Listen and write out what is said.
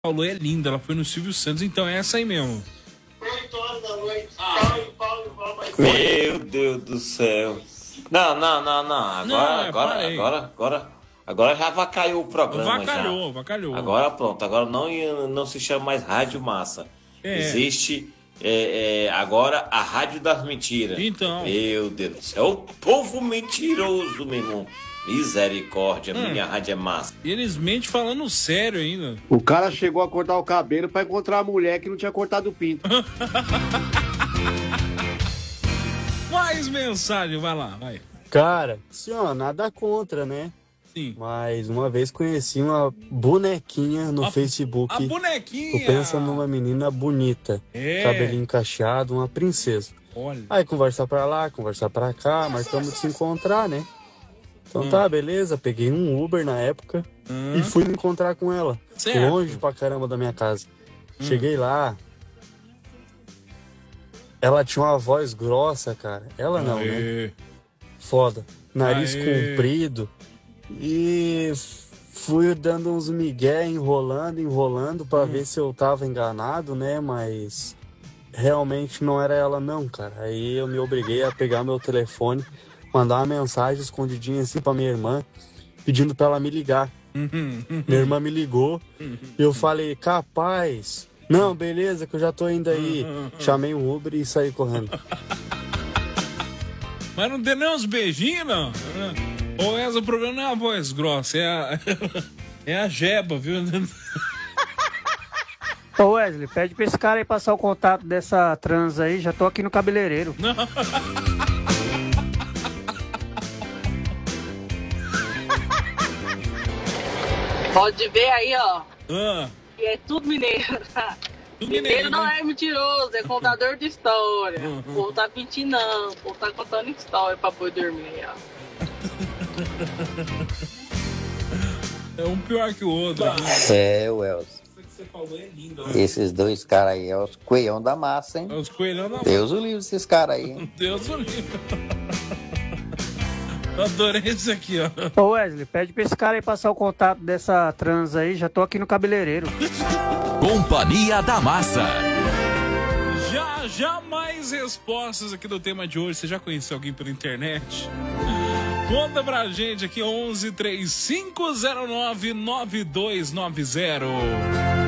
falou é linda, ela foi no Silvio Santos, então é essa aí mesmo. 8 horas da noite, Meu Deus do céu. Não. Agora já avacalhou o programa. Avacalhou. Agora pronto, agora não se chama mais Rádio Massa. Existe agora a Rádio das Mentiras. Então. Meu Deus do céu, o povo mentiroso, meu irmão. Misericórdia, minha rádio é massa. E eles mentem falando sério ainda. O cara chegou a cortar o cabelo pra encontrar a mulher que não tinha cortado o pinto. Mais mensagem, vai lá, vai. Cara, senhor, nada contra, né? Sim. Mas uma vez conheci uma bonequinha no Facebook. A bonequinha! Tu pensa numa menina bonita. Cabelinho cacheado, uma princesa. Olha. Aí conversa pra lá, conversa pra cá, marcamos de se encontrar, né? Então tá, beleza, peguei um Uber na época e fui me encontrar com ela. Certo. Longe pra caramba da minha casa. Cheguei lá. Ela tinha uma voz grossa, cara. Ela não, né? Foda. Nariz comprido. E fui dando uns migué, enrolando pra ver se eu tava enganado, né? Mas realmente não era ela não, cara. Aí eu me obriguei a pegar meu telefone, mandar uma mensagem escondidinha assim pra minha irmã, pedindo pra ela me ligar. Minha irmã me ligou e eu falei, capaz. Não, beleza, que eu já tô indo aí. Chamei um Uber e saí correndo. Mas não tem nem uns beijinhos, não? Ou essa, o problema não é a voz grossa, é a jeba, viu? Ô Wesley, pede pra esse cara aí passar o contato dessa trans aí, já tô aqui no cabeleireiro. Pode ver aí, ó. Que é tudo mineiro, tá? Mineiro não é mentiroso, é contador de história. O povo tá mentindo, não. O povo tá contando história pra poder dormir, ó. É um pior que o outro. Wells. Esses dois caras aí é os coelhão da massa, hein? É os coelhão da massa. Deus o livre esses caras aí, hein? Deus o livre. Eu adorei isso aqui, ó. Ô Wesley, pede pra esse cara aí passar o contato dessa trans aí, já tô aqui no cabeleireiro. Companhia da Massa. Já mais respostas aqui do tema de hoje. Você já conheceu alguém pela internet? Conta pra gente aqui, 11 3509 9290.